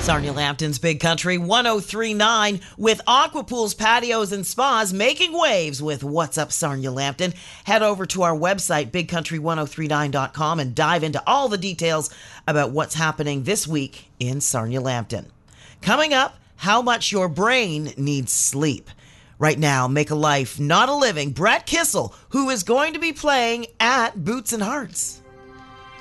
Sarnia Lambton's Big Country 1039 with Aquapools, patios, and spas making waves with What's Up Sarnia Lambton. Head over to our website, bigcountry1039.com, and dive into all the details about what's happening this week in Sarnia Lambton. Coming up, how much your brain needs sleep. Right now, Make a Life, Not a Living, Brett Kissel, who is going to be playing at Boots and Hearts.